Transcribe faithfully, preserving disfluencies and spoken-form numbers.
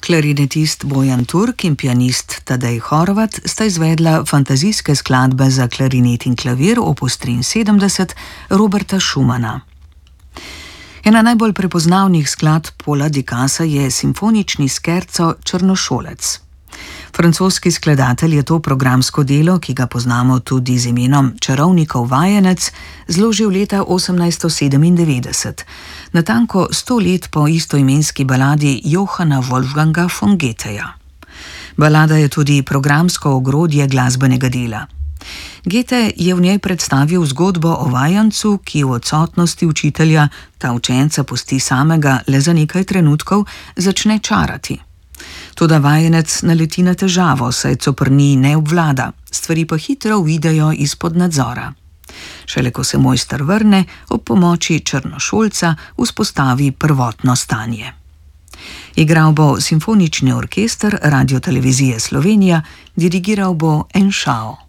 Klarinetist Bojan Turk in pianist Tadej Horvat sta izvedla fantazijske skladbe za klarinet in klavir opus triinsedemdeset Roberta Schumana. Ena najbolj prepoznavnih skladb Paula Dicasa je simfonični scherzo Črnošolec. Francoski skladatelj je to programsko delo, ki ga poznamo tudi z imenom Čarovnikov vajenec, zložil leta osemnajststo sedemindevetdeset, natanko sto let po istoimenski baladi Johanna Wolfganga von Goetheja. Balada je tudi programsko ogrodje glasbenega dela. Goethe je v njej predstavil zgodbo o vajencu, ki v odsotnosti učitelja ta učenca pusti samega le za nekaj trenutkov, začne čarati. Toda vajenec naleti na težavo, saj coprni ne obvlada, stvari pa hitro uidejo izpod nadzora. Šele ko se mojster vrne, ob pomoči Črnošolca vzpostavi prvotno stanje. Igral bo simfonični orkester Radiotelevizije Slovenija, dirigiral bo En Shao.